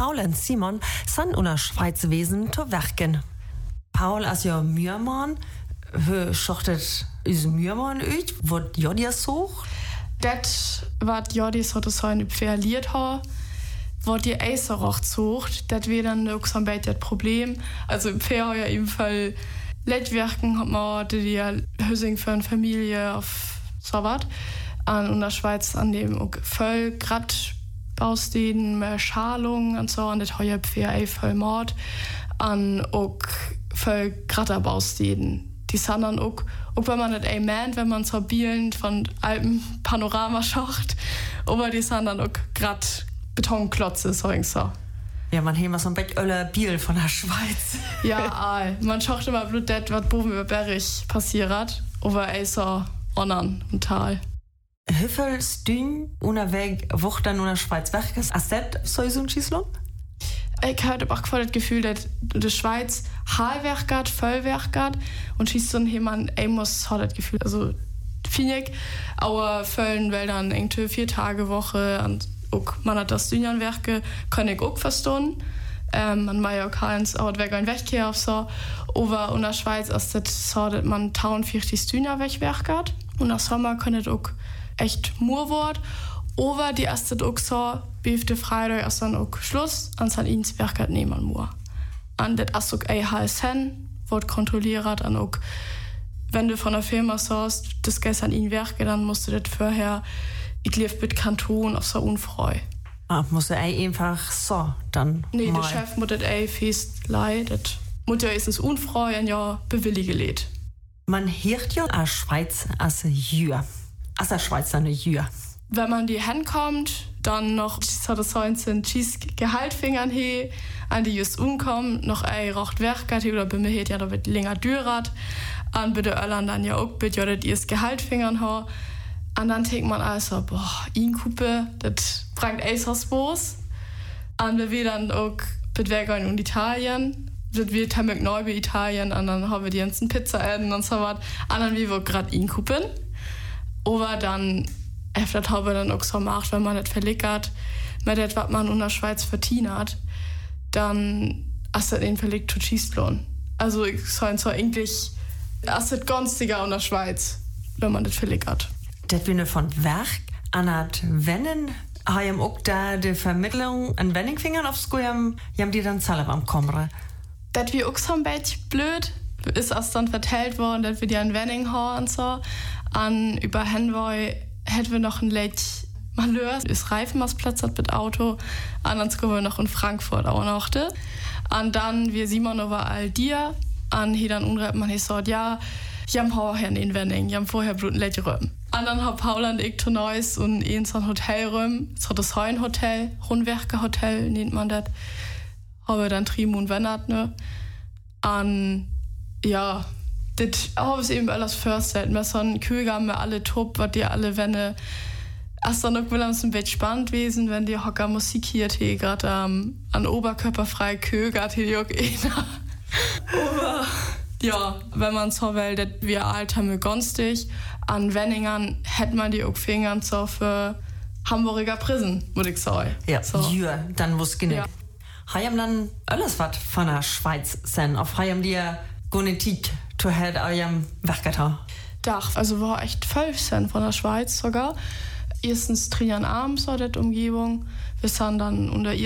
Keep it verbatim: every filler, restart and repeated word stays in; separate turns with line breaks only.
Paul und Simon sind in der Schweiz gewesen zu werken. Paul ist ja Mührmann. Wie schachtet ist Mührmann aus? Was Jodie sucht?
Das, was Jodie so das heute verliert hat, was die Eiser auch sucht, das wäre dann auch so ein bisschen das Problem. Also im Fair ja im Fall Leitwerken hat man die Hüsing für eine Familie auf so was. Und in der Schweiz an dem auch voll grad Bausteden, mehr Schalung und so, und das hat ja für voll Mord. Und auch voll gratter Bausteden. Die sind dann auch, auch wenn man nicht ein meint, wenn man so Bielen von Alpen Panorama schaut, aber die sind dann auch grad Betonklotze, so ich so.
Ja, man hat so ein bisschen öller Biel von der Schweiz.
Ja, man schaut immer blut, das, was oben über Berg passiert, aber er ist so anderen im Tal.
Wie viel Stunden unterwegs wird dann in der Schweiz weg? Ist das so ein Schießlung?
Ich habe auch voll das Gefühl, dass die Schweiz Halbwerk hat, Vollwerk hat und schießt dann jemand, ich muss hat das Gefühl, also finde ich, aber Völlen Wäldern irgendwie vier Tage Woche und auch man hat das Dünjanwerke, kann ich auch verstehen. Ähm, man mag ja auch keins, aber weg ein Wegkehr auf so. Aber in der Schweiz ist das so, dass man vierzig Dünjanwerk hat und im Sommer kann es auch echt Mur wird. Aber die erste auch so, beifte Freitag ist dann auch Schluss, und dann ins Werk hat niemand mehr. Und das ist auch ein H S N, wird kontrolliert, und auch, wenn du von der Firma sagst, das geht an ihn Werke, dann musst du das vorher, ich lebe mit Kanton auf so unfrei.
Ah, musst du einfach so, dann
Nee,
mal.
Der Chef muss das ein fest leiden. Muss ja erstens unfrei und ja bewillige lädt.
Man hört ja als Schweiz als Jür. Als der Schweiz eine Jür.
Wenn man die hinkommt, dann noch zweitausendneunzehn schieß Gehaltfingern he, an die just umkommen, noch ein Racht Werk hat oder bei mir ja da wird länger dürat, an bitte Irland dann ja auch bitte ja das erst Gehaltfingern ha, und dann denkt man also boah, Inkuppe, das bringt eins aus Boos, und wir dann auch bitte weg in Italien, das wird haben wir neu bei Italien, und dann haben wir die ganzen Pizza essen und so was, und dann wie wir gerade Inkuppen, aber dann öfter habe dann auch so gemacht, wenn man das verlickert, mit dem, was man in der Schweiz verdient hat, dann ist das den verlegt zu Schießlohn. Also ich sage so eigentlich, ist das günstiger in der Schweiz, wenn man das verlickert.
Das bin von Werk an das Wennen, haben auch da die Vermittlung an Wenningfingern aufs Guam, haben die dann Zahle beim Kommen.
Das wie auch so ein bisschen blöd, ist erst dann vertellt worden, dass wir die an Wenning haben und so, an über Henvoy hätten wir noch ein Lech Malheur, das Reifenmassplatz hat mit Auto, und dann kommen wir noch in Frankfurt auch noch. Und dann, wir Simon überall dir, und hier dann unrecht man gesagt, ja, ich habe vorher in Wenning, ich habe vorher Blut ein Lech Röm. Und dann haben Paul und ich zu Neuss und in so ein Hotel Röm, so das Heun-Hotel, Rundwerke-Hotel nennt man das, haben wir dann Trieben und Wennert, ne? Und ja, das habe ich eben alles vorgestellt. Wir sind Köger, wir alle top, was die alle wenne. Erst dann auch will uns ein bisschen spannend gewesen, wenn die Hocker Musik hier die gerade ähm, an oberkörperfrei Köger, die auch einer. Aber ja, wenn man so will, das wir alt haben wir günstig. An Wenningern hätte man die auch Fingern so für Hamburger Prison, würde ich sagen.
Ja,
so.
Jür, dann muss genug.
Ja.
Haben dann alles was von der Schweiz sein? Auf haben die Gonetik zu hat eurem Werk
Dach, also war echt voll sein von der Schweiz sogar. Erstens Trian Arms war das Umgebung. Wir sind dann unter